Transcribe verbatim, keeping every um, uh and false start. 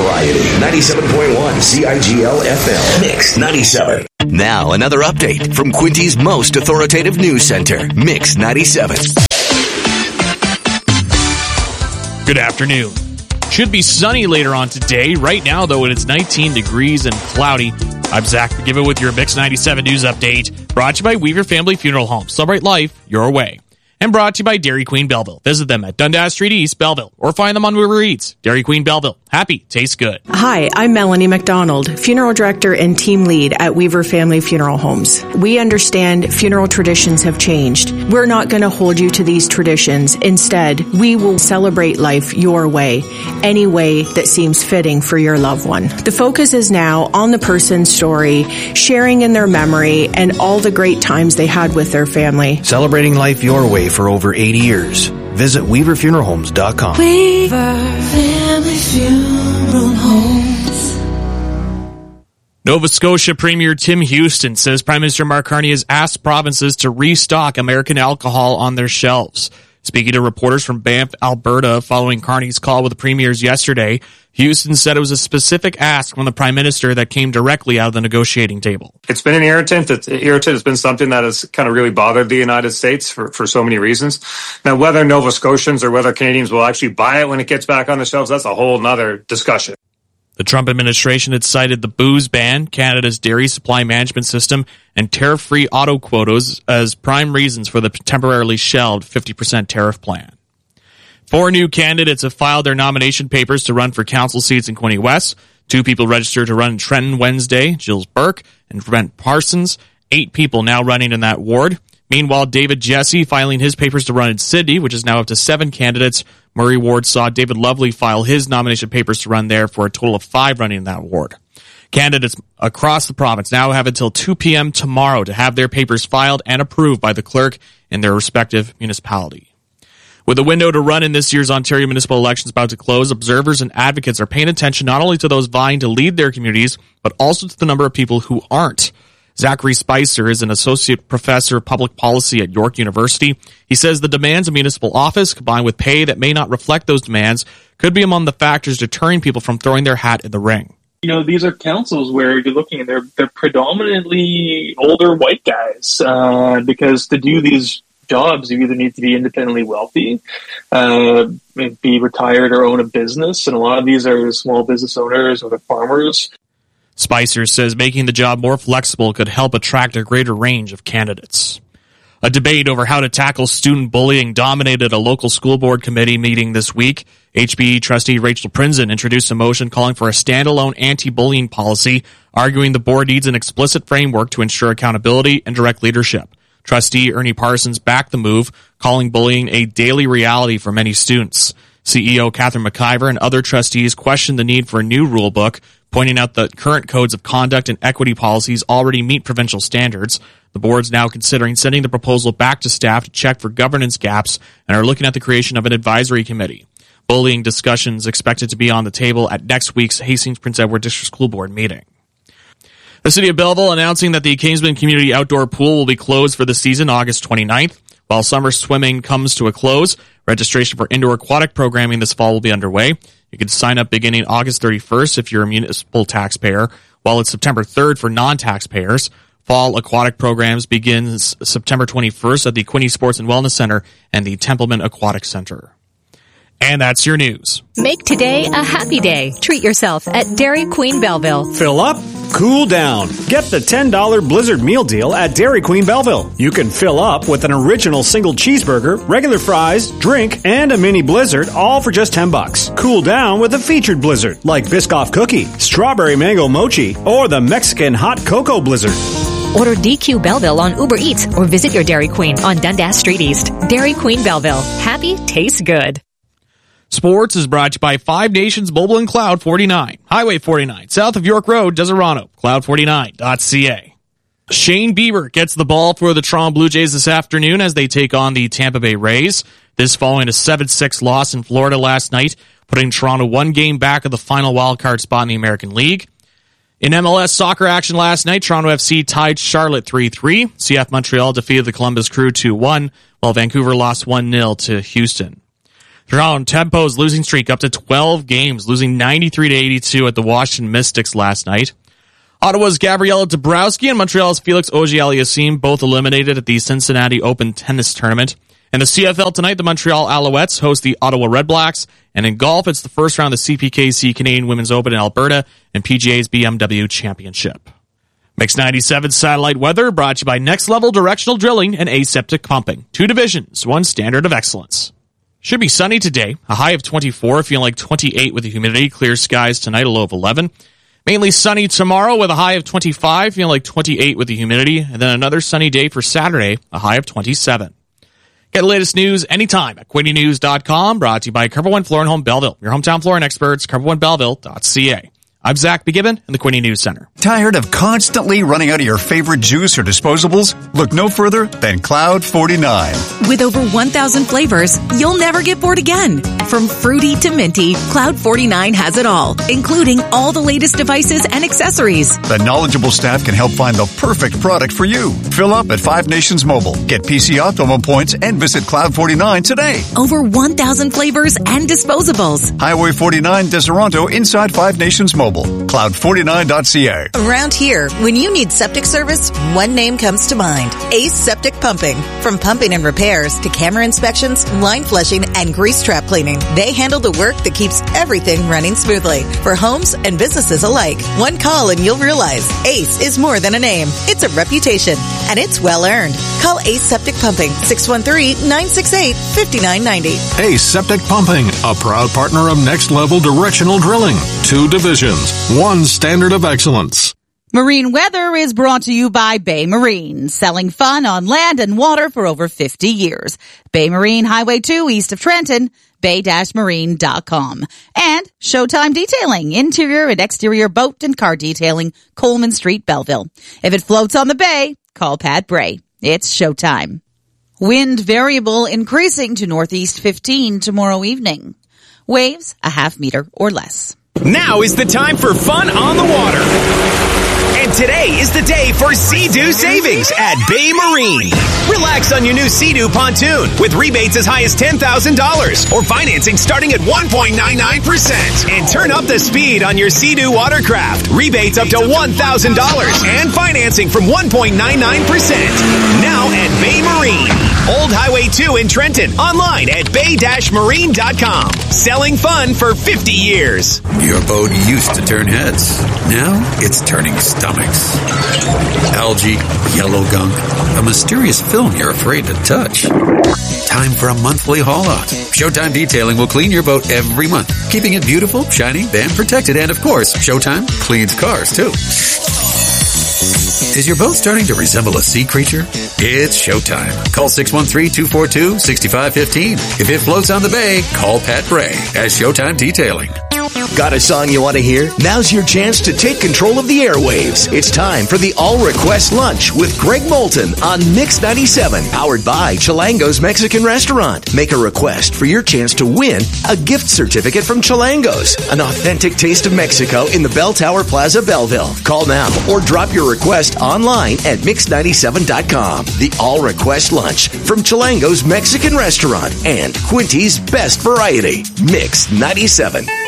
variety. ninety-seven point one C I G L F M. Mix ninety-seven. Now, another update from Quinty's most authoritative news center, Mix ninety-seven. Good afternoon. Should be sunny later on today. Right now, though, it is nineteen degrees and cloudy. I'm Zach McGibbon with your Mix ninety-seven news update, brought to you by Weaver Family Funeral Home. Celebrate life your way. And brought to you by Dairy Queen Belleville. Visit them at Dundas Street East, Belleville, or find them on Uber Eats. Dairy Queen Belleville. Happy, tastes good. Hi, I'm Melanie McDonald, Funeral Director and Team Lead at Weaver Family Funeral Homes. We understand funeral traditions have changed. We're not going to hold you to these traditions. Instead, we will celebrate life your way, any way that seems fitting for your loved one. The focus is now on the person's story, sharing in their memory, and all the great times they had with their family. Celebrating life your way for over eighty years. Visit weaver funeral homes dot com. Weaver Family Funeral Homes. Nova Scotia Premier Tim Houston says Prime Minister Mark Carney has asked provinces to restock American alcohol on their shelves. Speaking to reporters from Banff, Alberta, following Carney's call with the premiers yesterday, Houston said it was a specific ask from the Prime Minister that came directly out of the negotiating table. It's been an irritant. It's, irritant. It's been something that has kind of really bothered the United States for, for so many reasons. Now, whether Nova Scotians or whether Canadians will actually buy it when it gets back on the shelves, that's a whole nother discussion. The Trump administration had cited the booze ban, Canada's dairy supply management system, and tariff-free auto quotas as prime reasons for the temporarily shelved fifty percent tariff plan. Four new candidates have filed their nomination papers to run for council seats in Quinte West. Two people registered to run in Trenton Wednesday, Gilles Burke and Brent Parsons. Eight people now running in that ward. Meanwhile, David Jesse filing his papers to run in Sydney, which is now up to seven candidates. Murray Ward saw David Lovely file his nomination papers to run there for a total of five running in that ward. Candidates across the province now have until two p.m. tomorrow to have their papers filed and approved by the clerk in their respective municipality. With the window to run in this year's Ontario municipal elections about to close, observers and advocates are paying attention not only to those vying to lead their communities, but also to the number of people who aren't. Zachary Spicer is an associate professor of public policy at York University. He says the demands of municipal office, combined with pay that may not reflect those demands, could be among the factors deterring people from throwing their hat in the ring. You know, these are councils where you're looking and they're, they're predominantly older white guys, uh, because to do these jobs, you either need to be independently wealthy, uh, be retired or own a business. And a lot of these are small business owners or the farmers. Spicer says making the job more flexible could help attract a greater range of candidates. A debate over how to tackle student bullying dominated a local school board committee meeting this week. H B E trustee Rachel Prinzen introduced a motion calling for a standalone anti-bullying policy, arguing the board needs an explicit framework to ensure accountability and direct leadership. Trustee Ernie Parsons backed the move, calling bullying a daily reality for many students. C E O Catherine McIver and other trustees questioned the need for a new rule book, pointing out that current codes of conduct and equity policies already meet provincial standards. The board's now considering sending the proposal back to staff to check for governance gaps and are looking at the creation of an advisory committee. Bullying discussions expected to be on the table at next week's Hastings Prince Edward District School Board meeting. The City of Belleville announcing that the Kingsman Community Outdoor Pool will be closed for the season August twenty-ninth. While summer swimming comes to a close, registration for indoor aquatic programming this fall will be underway. You can sign up beginning August thirty-first if you're a municipal taxpayer, while it's September third for non-taxpayers. Fall aquatic programs begins September twenty-first at the Quinte Sports and Wellness Center and the Templeman Aquatic Center. And that's your news. Make today a happy day. Treat yourself at Dairy Queen Belleville. Fill up, cool down. Get the ten dollars Blizzard meal deal at Dairy Queen Belleville. You can fill up with an original single cheeseburger, regular fries, drink, and a mini Blizzard, all for just ten bucks. Cool down with a featured Blizzard, like Biscoff Cookie, Strawberry Mango Mochi, or the Mexican Hot Cocoa Blizzard. Order D Q Belleville on Uber Eats or visit your Dairy Queen on Dundas Street East. Dairy Queen Belleville. Happy tastes good. Sports is brought to you by Five Nations Mobile and Cloud forty-nine, Highway forty-nine, south of York Road, Deserano, cloud forty-nine dot c a. Shane Bieber gets the ball for the Toronto Blue Jays this afternoon as they take on the Tampa Bay Rays. This following a seven six loss in Florida last night, putting Toronto one game back of the final wildcard spot in the American League. In M L S soccer action last night, Toronto F C tied Charlotte three three. C F Montreal defeated the Columbus Crew two one, while Vancouver lost one nil to Houston. Toronto Tempo's losing streak up to twelve games, losing ninety-three to eighty-two at the Washington Mystics last night. Ottawa's Gabriela Dabrowski and Montreal's Felix Auger-Aliassime both eliminated at the Cincinnati Open Tennis Tournament. In the C F L tonight, the Montreal Alouettes host the Ottawa Redblacks. And in golf, it's the first round of the C P K C Canadian Women's Open in Alberta and P G A's B M W Championship. Mix ninety-seven satellite weather brought to you by Next Level Directional Drilling and Aseptic Pumping. Two divisions, one standard of excellence. Should be sunny today. A high of twenty-four, feeling like twenty-eight with the humidity. Clear skies tonight, a low of eleven. Mainly sunny tomorrow with a high of twenty-five, feeling like twenty-eight with the humidity. And then another sunny day for Saturday, a high of twenty-seven. Get the latest news anytime at Quinte News dot com, brought to you by Cover One Floor and Home Belleville. Your hometown flooring experts, cover one belleville dot c a. I'm Zach McGibbon in the Quinte News Center. Tired of constantly running out of your favorite juice or disposables? Look no further than Cloud forty-nine. With over one thousand flavors, you'll never get bored again. From fruity to minty, Cloud forty-nine has it all, including all the latest devices and accessories. The knowledgeable staff can help find the perfect product for you. Fill up at Five Nations Mobile. Get P C Optimum points and visit Cloud forty-nine today. Over one thousand flavors and disposables. Highway forty-nine, Deseronto, inside Five Nations Mobile. cloud forty-nine dot c a. Around here, when you need septic service, one name comes to mind. Ace Septic Pumping. From pumping and repairs to camera inspections, line flushing, and grease trap cleaning, they handle the work that keeps everything running smoothly for homes and businesses alike. One call and you'll realize Ace is more than a name. It's a reputation, and it's well earned. Call Ace Septic Pumping, six one three, nine six eight, five nine nine zero. Ace Septic Pumping, a proud partner of Next Level Directional Drilling. Two divisions, one standard of excellence. Marine Weather is brought to you by Bay Marine, selling fun on land and water for over fifty years. Bay Marine, Highway two, east of Trenton, bay dash marine dot com. And Showtime Detailing, interior and exterior boat and car detailing, Coleman Street, Belleville. If it floats on the bay, call Pat Bray. It's showtime. Wind variable increasing to northeast fifteen tomorrow evening. Waves a half meter or less. Now is the time for fun on the water. And today is the day for Sea-Doo savings at Bay Marine. Relax on your new Sea-Doo pontoon with rebates as high as ten thousand dollars or financing starting at one point nine nine percent. And turn up the speed on your Sea-Doo watercraft. Rebates up to one thousand dollars and financing from one point nine nine percent. Now at Bay Marine. Old Highway two in Trenton. Online at bay dash marine dot com. Selling fun for fifty years. Your boat used to turn heads. Now it's turning stomachs. Algae, yellow gunk, a mysterious film you're afraid to touch. Time for a monthly haul-out. Showtime Detailing will clean your boat every month, keeping it beautiful, shiny, and protected. And of course, Showtime cleans cars too. Is your boat starting to resemble a sea creature? It's showtime. Call six one three, two four two, six five one five. If it floats on the bay, call Pat Bray at Showtime Detailing. Got a song you want to hear? Now's your chance to take control of the airwaves. It's time for the All Request Lunch with Greg Moulton on Mix ninety-seven, powered by Chilango's Mexican Restaurant. Make a request for your chance to win a gift certificate from Chilango's, an authentic taste of Mexico in the Bell Tower Plaza, Belleville. Call now or drop your request online at mix ninety-seven dot com. The All Request Lunch from Chilango's Mexican Restaurant and Quinte's Best Variety. Mix ninety-seven.